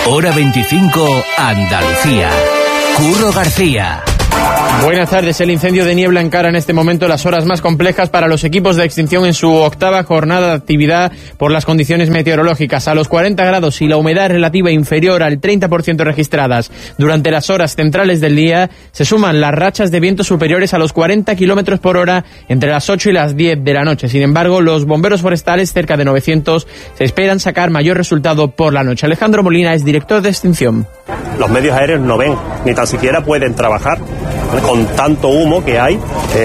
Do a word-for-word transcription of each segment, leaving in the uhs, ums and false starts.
Hora veinticinco, Andalucía. Curro García. Buenas tardes. El incendio de Niebla encara en este momento las horas más complejas para los equipos de extinción en su octava jornada de actividad por las condiciones meteorológicas. A los cuarenta grados y la humedad relativa inferior al treinta por ciento registradas durante las horas centrales del día, se suman las rachas de viento superiores a los cuarenta kilómetros por hora entre las ocho y las diez de la noche. Sin embargo, los bomberos forestales, cerca de novecientos, se esperan sacar mayor resultado por la noche. Alejandro Molina es director de extinción. Los medios aéreos no ven, ni tan siquiera pueden trabajar. Con tanto humo que hay, eh,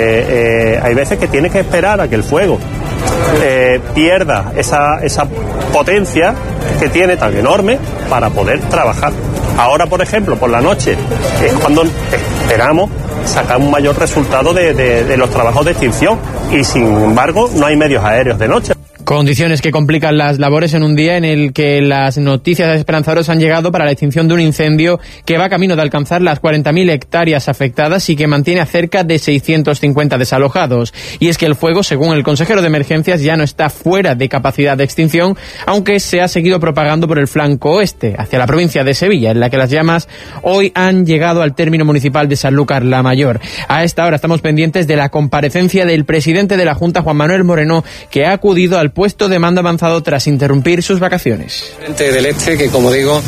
eh, hay veces que tienes que esperar a que el fuego eh, pierda esa, esa potencia que tiene tan enorme para poder trabajar. Ahora, por ejemplo, por la noche es cuando esperamos sacar un mayor resultado de, de, de los trabajos de extinción y, sin embargo, no hay medios aéreos de noche. Condiciones que complican las labores en un día en el que las noticias esperanzadoras han llegado para la extinción de un incendio que va camino de alcanzar las cuarenta mil hectáreas afectadas y que mantiene a cerca de seiscientos cincuenta desalojados. Y es que el fuego, según el consejero de emergencias, ya no está fuera de capacidad de extinción, aunque se ha seguido propagando por el flanco oeste, hacia la provincia de Sevilla, en la que las llamas hoy han llegado al término municipal de Sanlúcar la Mayor. A esta hora estamos pendientes de la comparecencia del presidente de la Junta, Juan Manuel Moreno, que ha acudido al puesto de mando avanzado tras interrumpir sus vacaciones. Frente del Este, que como digo,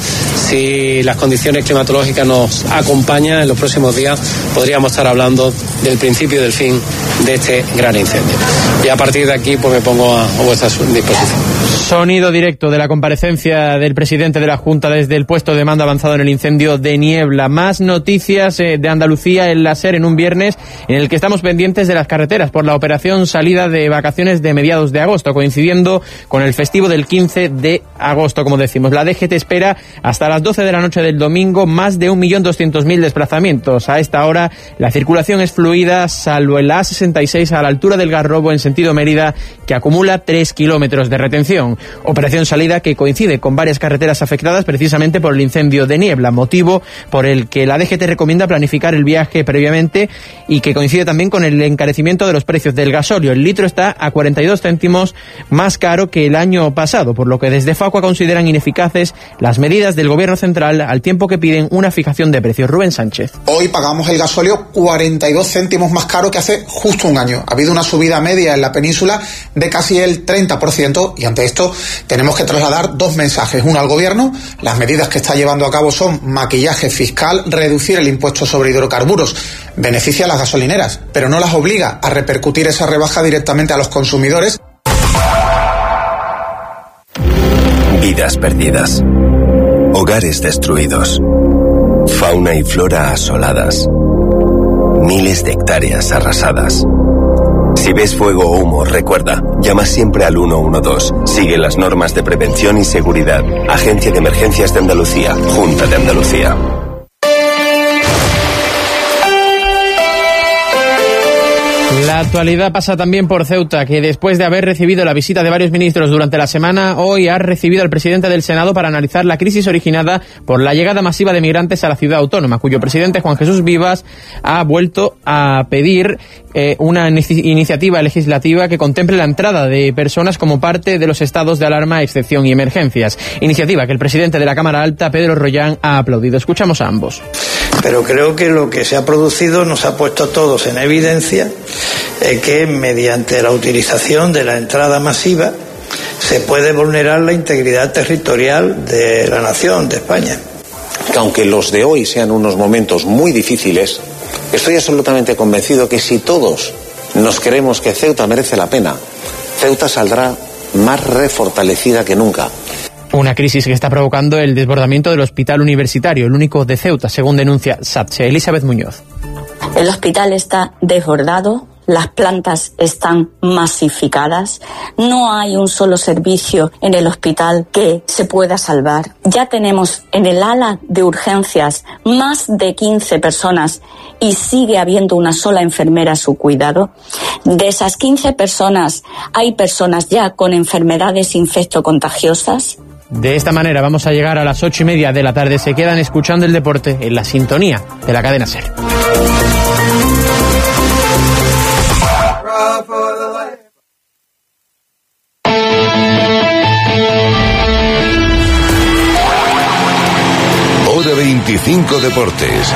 si las condiciones climatológicas nos acompañan en los próximos días, podríamos estar hablando del principio del fin de este gran incendio. Y a partir de aquí, pues me pongo a, a vuestra disposición. Sonido directo de la comparecencia del presidente de la Junta desde el puesto de mando avanzado en el incendio de Niebla. Más noticias eh, de Andalucía en la SER en un viernes en el que estamos pendientes de las carreteras por la operación salida de vacaciones de mediados de agosto, coincidiendo con el festivo del quince de agosto, como decimos. La D G T espera hasta las doce de la noche del domingo más de un millón doscientos mil desplazamientos. A esta hora la circulación es fluida, salvo en la A sesenta y seis a la altura del Garrobo en sentido Mérida, que acumula tres kilómetros de retención. Operación salida que coincide con varias carreteras afectadas precisamente por el incendio de Niebla, motivo por el que la D G T recomienda planificar el viaje previamente y que coincide también con el encarecimiento de los precios del gasóleo. El litro está a cuarenta y dos céntimos más caro que el año pasado, por lo que desde Facua consideran ineficaces las medidas del Gobierno central al tiempo que piden una fijación de precios. Rubén Sánchez. Hoy pagamos el gasóleo cuarenta y dos céntimos más caro que hace justo un año. Ha habido una subida media en la península de casi el treinta por ciento y ante esto tenemos que trasladar dos mensajes. Uno al Gobierno: las medidas que está llevando a cabo son maquillaje fiscal, reducir el impuesto sobre hidrocarburos, beneficia a las gasolineras, pero no las obliga a repercutir esa rebaja directamente a los consumidores. Vidas perdidas, hogares destruidos, fauna y flora asoladas, miles de hectáreas arrasadas. Si ves fuego o humo, recuerda, llama siempre al uno uno dos. Sigue las normas de prevención y seguridad. Agencia de Emergencias de Andalucía, Junta de Andalucía. La actualidad pasa también por Ceuta, que después de haber recibido la visita de varios ministros durante la semana, hoy ha recibido al presidente del Senado para analizar la crisis originada por la llegada masiva de migrantes a la ciudad autónoma, cuyo presidente, Juan Jesús Vivas, ha vuelto a pedir eh, una iniciativa legislativa que contemple la entrada de personas como parte de los estados de alarma, excepción y emergencias. Iniciativa que el presidente de la Cámara Alta, Pedro Rollán, ha aplaudido. Escuchamos a ambos. Pero creo que lo que se ha producido nos ha puesto a todos en evidencia eh, que mediante la utilización de la entrada masiva se puede vulnerar la integridad territorial de la nación, de España. Que aunque los de hoy sean unos momentos muy difíciles, estoy absolutamente convencido que si todos nos creemos que Ceuta merece la pena, Ceuta saldrá más refortalecida que nunca. Una crisis que está provocando el desbordamiento del hospital universitario, el único de Ceuta, según denuncia SATSE. Elizabeth Muñoz. El hospital está desbordado, las plantas están masificadas, no hay un solo servicio en el hospital que se pueda salvar. Ya tenemos en el ala de urgencias más de quince personas y sigue habiendo una sola enfermera a su cuidado. De esas quince personas, hay personas ya con enfermedades infectocontagiosas. De esta manera vamos a llegar a las ocho y media de la tarde. Se quedan escuchando el deporte en la sintonía de la cadena SER. de veinticinco Deportes.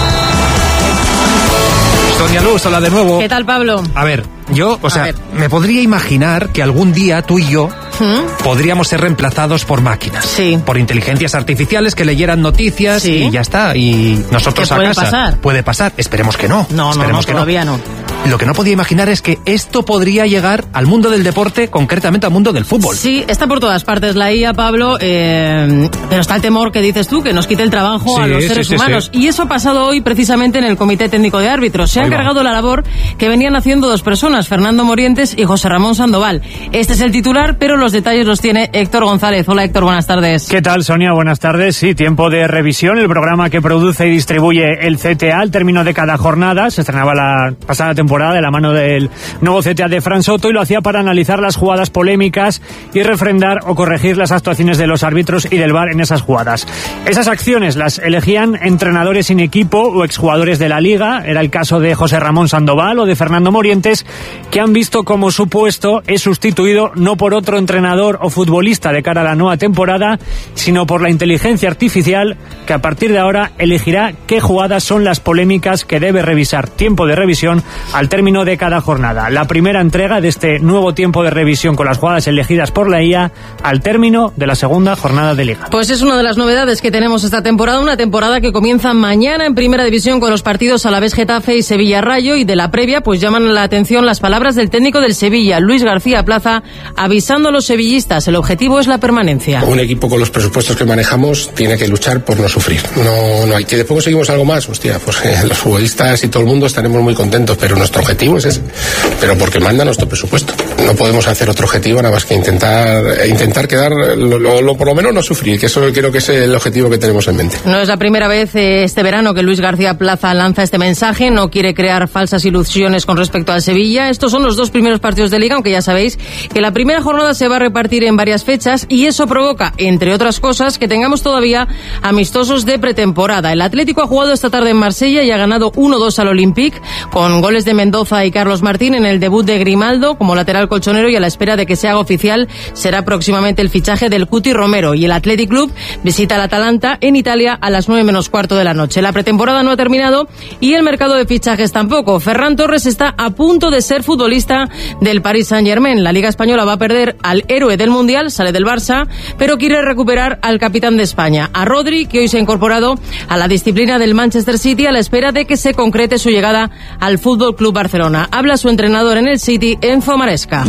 Sonia Luz, hola de nuevo. ¿Qué tal, Pablo? A ver, yo, o sea, me podría imaginar que algún día tú y yo ¿Mm? podríamos ser reemplazados por máquinas. Sí. Por inteligencias artificiales que leyeran noticias sí. y ya está. Y nosotros a puede casa. Pasar? Puede pasar. Esperemos que no. No, Esperemos no, no, que todavía no. no. Lo que no podía imaginar es que esto podría llegar al mundo del deporte, concretamente al mundo del fútbol. Sí, está por todas partes la I A, Pablo, eh, pero está el temor que dices tú, que nos quite el trabajo sí, a los seres sí, sí, humanos. Sí. Y eso ha pasado hoy precisamente en el Comité Técnico de Árbitros. Se ha encargado la labor que venían haciendo dos personas, Fernando Morientes y José Ramón Sandoval. Este es el titular, pero los detalles los tiene Héctor González. Hola, Héctor, buenas tardes. ¿Qué tal, Sonia? Buenas tardes. Sí, tiempo de revisión, el programa que produce y distribuye el C T A al término de cada jornada. Se estrenaba la pasada temporada de la mano de el nuevo C T A de Fran Soto y lo hacía para analizar las jugadas polémicas y refrendar o corregir las actuaciones de los árbitros y del V A R en esas jugadas. Esas acciones las elegían entrenadores sin equipo o exjugadores de la Liga. Era el caso de José Ramón Sandoval o de Fernando Morientes, que han visto como su puesto es sustituido no por otro entrenador o futbolista de cara a la nueva temporada, sino por la inteligencia artificial que a partir de ahora elegirá qué jugadas son las polémicas que debe revisar. Tiempo de revisión al término de cada jornada. La primera entrega de este nuevo tiempo de revisión con las jugadas elegidas por la I A al término de la segunda jornada de Liga. Pues es una de las novedades que tenemos esta temporada, una temporada que comienza mañana en Primera División con los partidos Alavés Getafe y Sevilla Rayo, y de la previa pues llaman la atención las palabras del técnico del Sevilla, Luis García Plaza, avisando a los sevillistas, el objetivo es la permanencia. Un equipo con los presupuestos que manejamos tiene que luchar por no sufrir. No, no hay que después conseguimos algo más, hostia, pues eh, los futbolistas y todo el mundo estaremos muy contentos, pero nuestro objetivo es ese, pero porque manda nuestro presupuesto. No podemos hacer otro objetivo nada más que intentar intentar quedar, lo, lo, lo, por lo menos no sufrir, que eso creo que es el objetivo que tenemos en mente. No es la primera vez eh, este verano que Luis García Plaza lanza este mensaje, no quiere crear falsas ilusiones con respecto al Sevilla. Estos son los dos primeros partidos de Liga, aunque ya sabéis que la primera jornada se va a repartir en varias fechas y eso provoca, entre otras cosas, que tengamos todavía amistosos de pretemporada. El Atlético ha jugado esta tarde en Marsella y ha ganado uno dos al Olympique, con goles de Mendoza y Carlos Martín en el debut de Grimaldo como lateral colchonero, y a la espera de que se haga oficial será próximamente el fichaje del Cuti Romero. Y el Athletic Club visita al Atalanta en Italia a las nueve menos cuarto de la noche. La pretemporada no ha terminado y el mercado de fichajes tampoco. Ferran Torres está a punto de ser futbolista del Paris Saint-Germain. La Liga Española va a perder al héroe del Mundial, sale del Barça, pero quiere recuperar al capitán de España, a Rodri, que hoy se ha incorporado a la disciplina del Manchester City a la espera de que se concrete su llegada al Fútbol Club Barcelona. Habla su entrenador en el City, Enzo Maresca.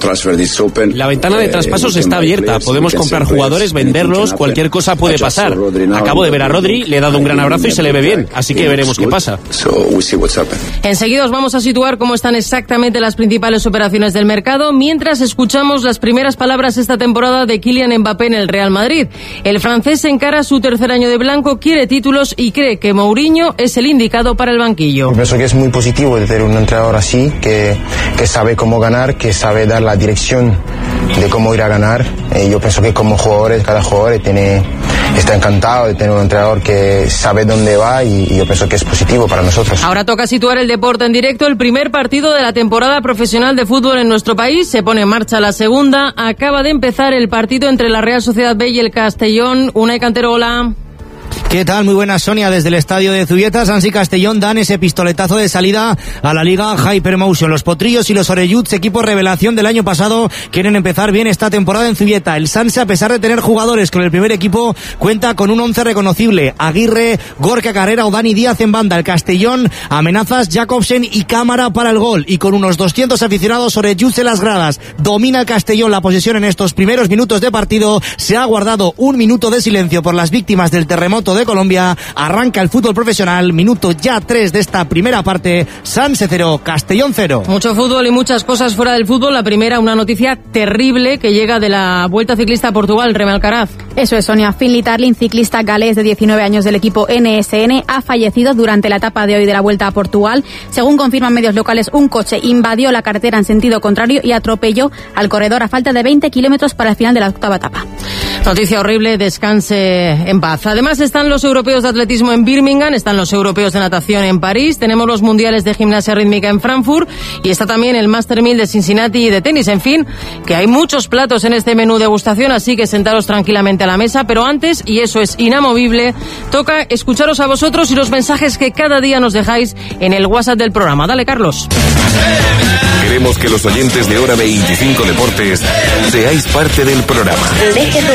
La ventana de traspasos está abierta. Podemos comprar jugadores, venderlos, cualquier cosa puede pasar. Acabo de ver a Rodri, le he dado un gran abrazo y se le ve bien, así que veremos qué pasa. Enseguida os vamos a situar cómo están exactamente las principales operaciones del mercado, mientras escuchamos las primeras palabras esta temporada de Kylian Mbappé en el Real Madrid. El francés encara su tercer año de blanco, quiere títulos y cree que Mourinho es el indicado para el banquillo. Yo pienso que es muy positivo de tener un entrenador así, que, que sabe cómo ganar, que sabe dar la dirección de cómo ir a ganar. Eh, yo pienso que como jugadores, cada jugador tiene, está encantado de tener un entrenador que sabe dónde va, y, y yo pienso que es positivo para nosotros. Ahora toca situar el deporte en directo. El primer partido de la temporada profesional de fútbol en nuestro país. Se pone en marcha la segunda. Acaba de empezar el partido entre la Real Sociedad B y el Castellón. Unai Cantero, hola. ¿Qué tal? Muy buenas, Sonia. Desde el estadio de Zubieta, Sansi Castellón dan ese pistoletazo de salida a la Liga Hypermotion. Los Potrillos y los Orelluts, equipo revelación del año pasado, quieren empezar bien esta temporada en Zubieta. El Sanse, a pesar de tener jugadores con el primer equipo, cuenta con un once reconocible: Aguirre, Gorka Carrera o Dani Díaz en banda. El Castellón, amenazas, Jacobsen y Cámara para el gol. Y con unos doscientos aficionados, Orelluts en las gradas. Domina el Castellón la posesión en estos primeros minutos de partido. Se ha guardado un minuto de silencio por las víctimas del terremoto de Colombia. Arranca el fútbol profesional, minuto ya tres de esta primera parte. Sanse cero, Castellón cero. Mucho fútbol y muchas cosas fuera del fútbol. La primera, una noticia terrible que llega de la Vuelta Ciclista a Portugal, Reme Alcaraz. Eso es, Sonia. Finley Tarling, ciclista galés de diecinueve años del equipo N S N, ha fallecido durante la etapa de hoy de la Vuelta a Portugal. Según confirman medios locales, un coche invadió la carretera en sentido contrario y atropelló al corredor a falta de veinte kilómetros para el final de la octava etapa. Noticia horrible, descanse en paz. Además están los europeos de atletismo en Birmingham, están los europeos de natación en París, tenemos los mundiales de gimnasia rítmica en Frankfurt y está también el Master mil de Cincinnati y de tenis. En fin, que hay muchos platos en este menú degustación, así que sentaros tranquilamente a la mesa. Pero antes, y eso es inamovible, toca escucharos a vosotros y los mensajes que cada día nos dejáis en el WhatsApp del programa. Dale, Carlos. Queremos que los oyentes de Hora veinticinco Deportes seáis parte del programa. Deje tu